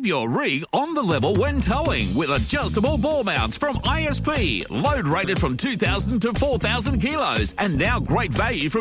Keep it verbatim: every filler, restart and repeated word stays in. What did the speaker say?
your rig on the level when towing with adjustable ball mounts from I S P. Load rated from two thousand to four thousand kilos, and now great value from